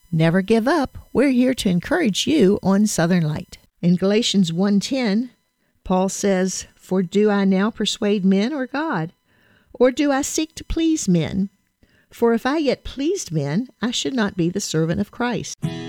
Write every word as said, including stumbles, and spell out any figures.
Never give up. We're here to encourage you on Southern Light. In Galatians one ten, Paul says, "For do I now persuade men or God? Or do I seek to please men? For if I yet pleased men, I should not be the servant of Christ."